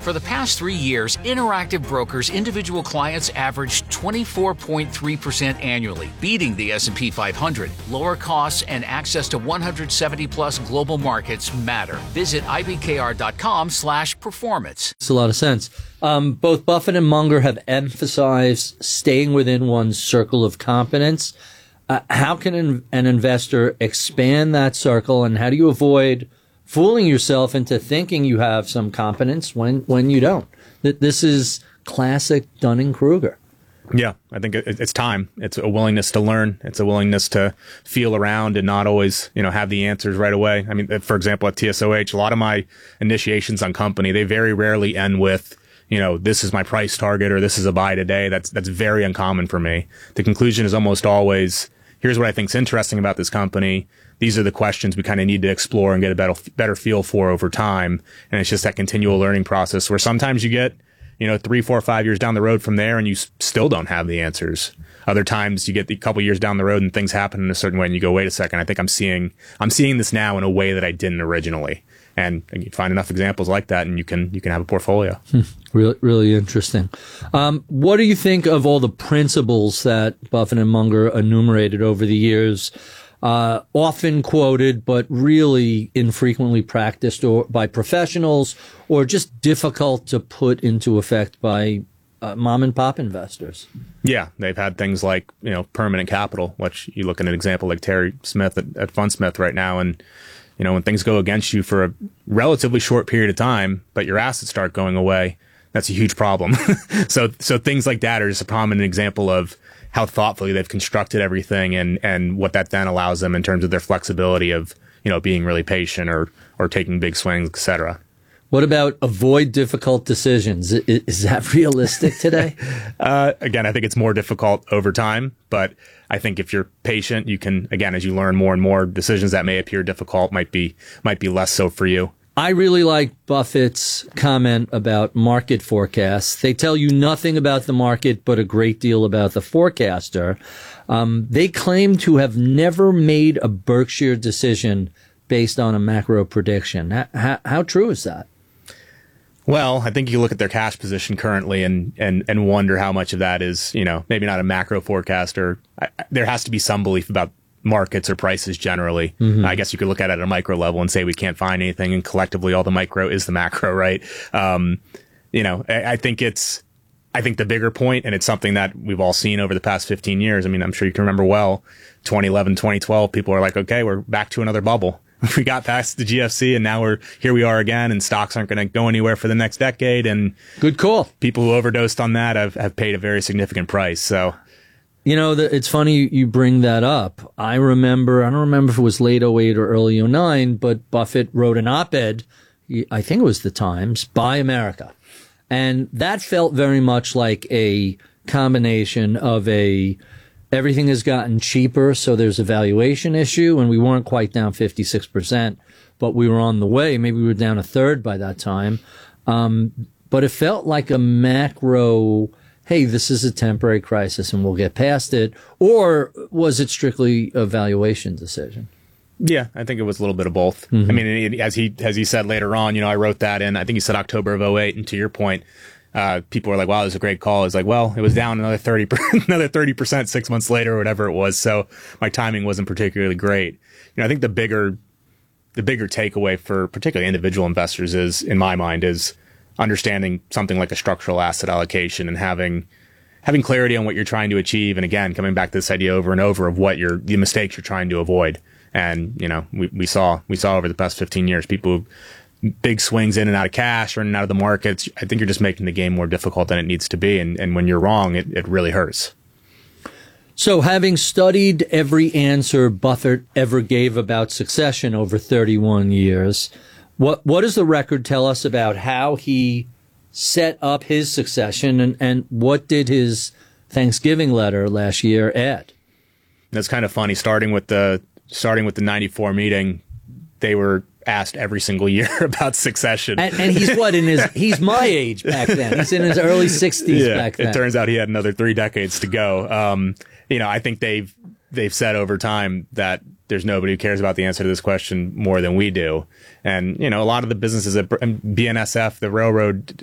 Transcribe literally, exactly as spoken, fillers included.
For the past three years, Interactive Brokers individual clients averaged twenty-four point three percent annually, beating the S and P five hundred. Lower costs and access to one hundred seventy plus global markets matter. Visit I B K R dot com slash performance. Makes a lot of sense. Um, both Buffett and Munger have emphasized staying within one's circle of competence. Uh, how can an, an investor expand that circle, and how do you avoid fooling yourself into thinking you have some competence when, when you don't? This is classic Dunning-Kruger. Yeah, I think it, it's time. It's a willingness to learn. It's a willingness to feel around and not always, you know, have the answers right away. I mean, for example, at T S O H, a lot of my initiations on company, they very rarely end with, you know, this is my price target or this is a buy today. That's, that's very uncommon for me. The conclusion is almost always, here's what I think's interesting about this company. These are the questions we kind of need to explore and get a better, better feel for over time. And it's just that continual learning process where sometimes you get, you know, three, four, five years down the road from there and you s- still don't have the answers. Other times you get a couple years down the road and things happen in a certain way and you go, wait a second, I think I'm seeing, I'm seeing this now in a way that I didn't originally. And you find enough examples like that and you can, you can have a portfolio. Hmm. Really, really interesting. Um, what do you think of all the principles that Buffett and Munger enumerated over the years? Uh, often quoted, but really infrequently practiced or by professionals, or just difficult to put into effect by uh, mom and pop investors. Yeah, they've had things like, you know, permanent capital, which you look at an example like Terry Smith at, at Fundsmith right now, and you know, when things go against you for a relatively short period of time, but your assets start going away, that's a huge problem. so, so things like that are just a prominent example of how thoughtfully they've constructed everything and, and what that then allows them in terms of their flexibility of, you know, being really patient or, or taking big swings, et cetera. What about avoid difficult decisions? Is, is that realistic today? uh, again, I think it's more difficult over time, but I think if you're patient, you can, again, as you learn more and more, decisions that may appear difficult might be, might be less so for you. I really like Buffett's comment about market forecasts. They tell you nothing about the market, but a great deal about the forecaster. Um, they claim to have never made a Berkshire decision based on a macro prediction. How, how, how true is that? Well, I think you look at their cash position currently and, and, and wonder how much of that is, you know, maybe not a macro forecaster. I, there has to be some belief about markets or prices generally. Mm-hmm. I guess you could look at it at a micro level and say we can't find anything, and collectively all the micro is the macro, right? Um, you know, I, I think it's, I think the bigger point, and it's something that we've all seen over the past fifteen years. I mean, I'm sure you can remember well, twenty eleven, twenty twelve, people are like, okay, we're back to another bubble. We got past the G F C and now we're, here we are again, and stocks aren't going to go anywhere for the next decade. And good call. People who overdosed on that have, have paid a very significant price. So, you know, the, it's funny you bring that up. I remember, I don't remember if it was late oh eight or early oh nine, but Buffett wrote an op-ed, I think it was the Times, Buy America. And that felt very much like a combination of a, everything has gotten cheaper, so there's a valuation issue, and we weren't quite down fifty-six percent, but we were on the way. Maybe we were down a third by that time. Um, but it felt like a macro, hey, this is a temporary crisis and we'll get past it. Or was it strictly a valuation decision? Yeah, I think it was a little bit of both. Mm-hmm. I mean, it, as he as he said later on, you know, I wrote that in, I think he said October of oh eight, and to your point, uh, people were like, wow, this is a great call. It's like, well, it was down another thirty percent, another thirty percent six months later or whatever it was. So my timing wasn't particularly great. You know, I think the bigger, the bigger takeaway for particularly individual investors is, in my mind, is understanding something like a structural asset allocation and having, having clarity on what you're trying to achieve. And again, coming back to this idea over and over of what you're, the mistakes you're trying to avoid. And, you know, we, we saw, we saw over the past fifteen years, people who big swings in and out of cash or in and out of the markets. I think you're just making the game more difficult than it needs to be. And, and when you're wrong, it, it really hurts. So having studied every answer Buffett ever gave about succession over thirty-one years, what, what does the record tell us about how he set up his succession, and, and what did his Thanksgiving letter last year add? That's kind of funny. Starting with the, starting with the ninety-four meeting, they were asked every single year about succession. And, and he's what, in his, he's my age back then. He's in his early sixties yeah, back then. It turns out he had another three decades to go. Um, you know, I think they've, they've said over time that there's nobody who cares about the answer to this question more than we do. And, you know, a lot of the businesses at B N S F, the railroad